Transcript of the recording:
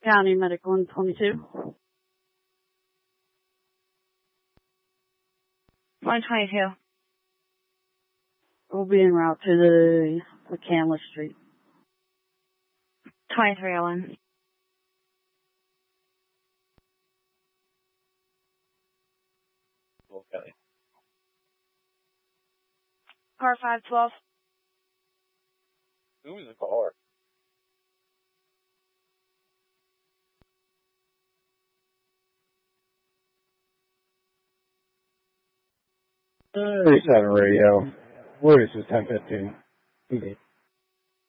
County Medic 122. 122. We'll be en route to the McCandless Street. 2301. Okay. Car 512. Who was the car? Hey, 7 radio. Where is this 1015?